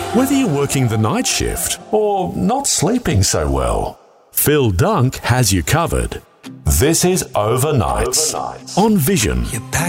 Whether you're working the night shift or not sleeping so well, Phil Dunk has you covered. This is Overnights on Vision.